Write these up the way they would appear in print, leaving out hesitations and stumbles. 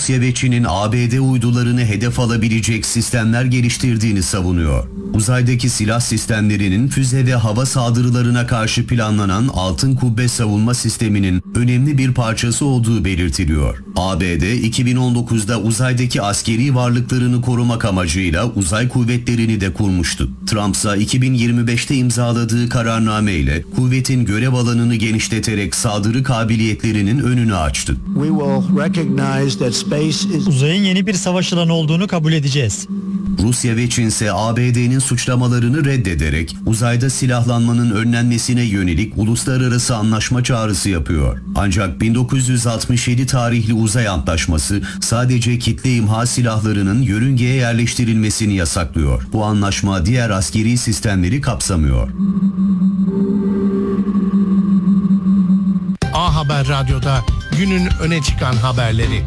Rusya ve Çin'in ABD uydularını hedef alabilecek sistemler geliştirdiğini savunuyor. Uzaydaki silah sistemlerinin füze ve hava saldırılarına karşı planlanan Altın Kubbe savunma sisteminin önemli bir parçası olduğu belirtiliyor. ABD 2019'da uzaydaki askeri varlıklarını korumak amacıyla uzay kuvvetlerini de kurmuştu. Trump ise 2025'te imzaladığı kararname ile kuvvetin görev alanını genişleterek saldırı kabiliyetlerinin önünü açtı. Uzayın yeni bir savaş alanı olduğunu kabul edeceğiz. Rusya ve Çin ise ABD'nin suçlamalarını reddederek uzayda silahlanmanın önlenmesine yönelik uluslararası anlaşma çağrısı yapıyor. Ancak 1967 tarihli uzay antlaşması sadece kitle imha silahlarının yörüngeye yerleştirilmesini yasaklıyor. Bu anlaşma diğer askeri sistemleri kapsamıyor. A Haber Radyo'da günün öne çıkan haberleri.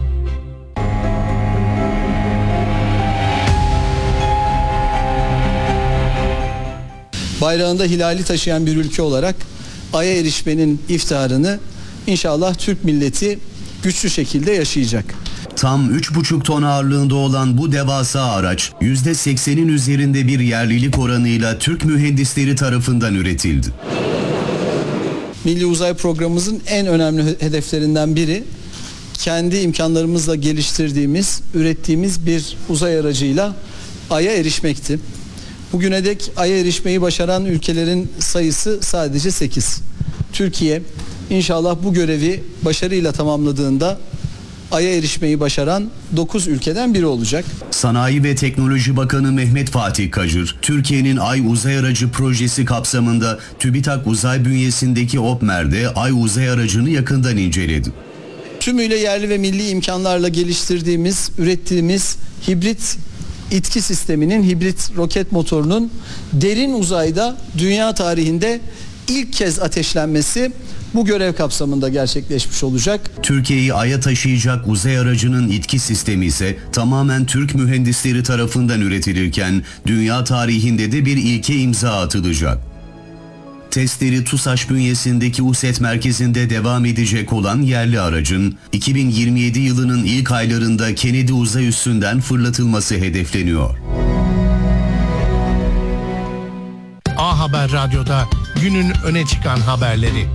Bayrağında hilali taşıyan bir ülke olarak Ay'a erişmenin iftiharını inşallah Türk milleti güçlü şekilde yaşayacak. Tam 3,5 ton ağırlığında olan bu devasa araç %80'in üzerinde bir yerlilik oranıyla Türk mühendisleri tarafından üretildi. Milli Uzay Programımızın en önemli hedeflerinden biri kendi imkanlarımızla geliştirdiğimiz, ürettiğimiz bir uzay aracıyla Ay'a erişmekti. Bugüne dek Ay'a erişmeyi başaran ülkelerin sayısı sadece 8. Türkiye inşallah bu görevi başarıyla tamamladığında Ay'a erişmeyi başaran 9 ülkeden biri olacak. Sanayi ve Teknoloji Bakanı Mehmet Fatih Kacır, Türkiye'nin Ay Uzay Aracı projesi kapsamında TÜBİTAK Uzay bünyesindeki OPMER'de Ay Uzay Aracı'nı yakından inceledi. Tümüyle yerli ve milli imkanlarla geliştirdiğimiz, ürettiğimiz hibrit İtki sisteminin, hibrit roket motorunun derin uzayda dünya tarihinde ilk kez ateşlenmesi bu görev kapsamında gerçekleşmiş olacak. Türkiye'yi Ay'a taşıyacak uzay aracının itki sistemi ise tamamen Türk mühendisleri tarafından üretilirken dünya tarihinde de bir ilke imza atılacak. Testleri TUSAŞ bünyesindeki USET merkezinde devam edecek olan yerli aracın 2027 yılının ilk aylarında Kennedy Uzay Üssü'nden fırlatılması hedefleniyor. A Haber Radyo'da günün öne çıkan haberleri.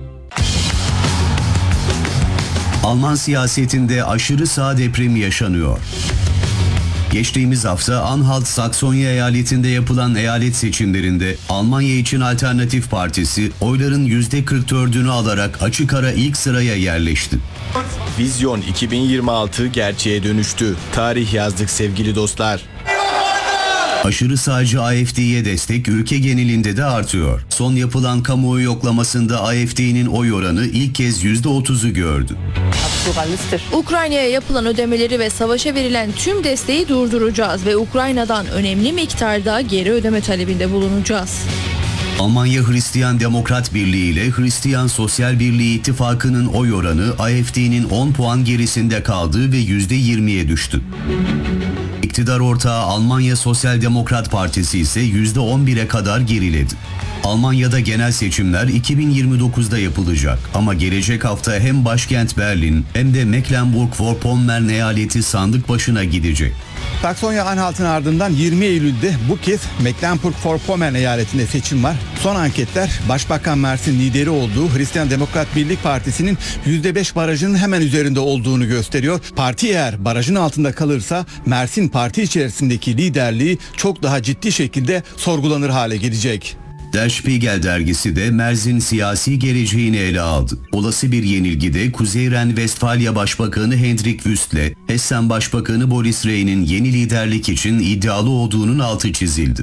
Alman siyasetinde aşırı sağ depremi yaşanıyor. Geçtiğimiz hafta Anhalt-Saksonya eyaletinde yapılan eyalet seçimlerinde Almanya için Alternatif Partisi oyların %44'ünü alarak açık ara ilk sıraya yerleşti. Vizyon 2026 gerçeğe dönüştü. Tarih yazdık sevgili dostlar. Aşırı sağcı AfD'ye destek ülke genelinde de artıyor. Son yapılan kamuoyu yoklamasında AfD'nin oy oranı ilk kez %30'u gördü. Ukrayna'ya yapılan ödemeleri ve savaşa verilen tüm desteği durduracağız ve Ukrayna'dan önemli miktarda geri ödeme talebinde bulunacağız. Almanya Hristiyan Demokrat Birliği ile Hristiyan Sosyal Birliği ittifakının oy oranı AfD'nin 10 puan gerisinde kaldığı ve %20'ye düştü. İktidar ortağı Almanya Sosyal Demokrat Partisi ise %11'e kadar geriledi. Almanya'da genel seçimler 2029'da yapılacak ama gelecek hafta hem başkent Berlin hem de Mecklenburg-Vorpommern eyaleti sandık başına gidecek. Saksonya-Anhalt'ın ardından 20 Eylül'de bu kez Mecklenburg-Vorpommern eyaletinde seçim var. Son anketler Başbakan Merz'in lideri olduğu Hristiyan Demokrat Birlik Partisi'nin %5 barajının hemen üzerinde olduğunu gösteriyor. Parti eğer barajın altında kalırsa Merz'in parti içerisindeki liderliği çok daha ciddi şekilde sorgulanır hale gelecek. Der Spiegel dergisi de Merz'in siyasi geleceğini ele aldı. Olası bir yenilgide Kuzey Ren-Vestfalya Başbakanı Hendrik Wüst'le Hessen Başbakanı Boris Rheyn'in yeni liderlik için iddialı olduğunun altı çizildi.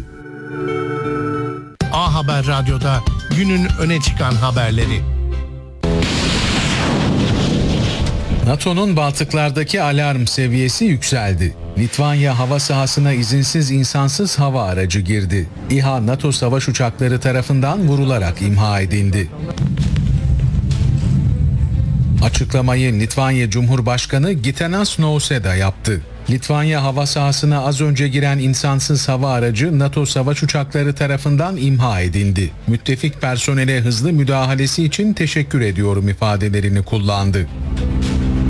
A Haber Radyo'da günün öne çıkan haberleri. NATO'nun Baltıklardaki alarm seviyesi yükseldi. Litvanya hava sahasına izinsiz insansız hava aracı girdi. İHA NATO savaş uçakları tarafından vurularak imha edildi. Açıklamayı Litvanya Cumhurbaşkanı Gitanas Nausėda yaptı. Litvanya hava sahasına az önce giren insansız hava aracı NATO savaş uçakları tarafından imha edildi. Müttefik personele hızlı müdahalesi için teşekkür ediyorum ifadelerini kullandı.